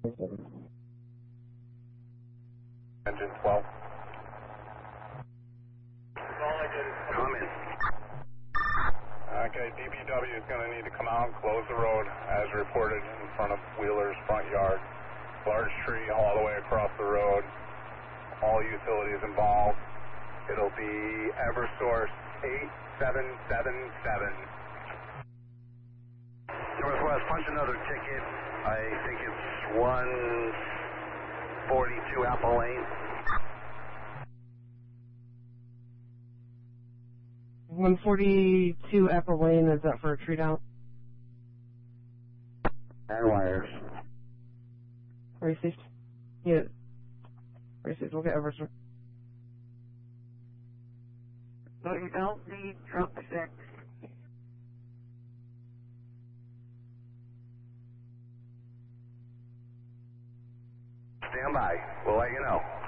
Engine 12. Come in. Okay, DPW is going to need to come out and close the road as reported in front of Wheeler's front yard. Large tree all the way across the road. All utilities involved. It'll be Eversource 8777. Northwest, punch another ticket. I think it's 142 Apple Lane. 142 Apple Lane, is that for a tree down? And wires. Received. Yeah. Received, we'll get over, sir. So you don't need truck 6. Stand by. We'll let you know.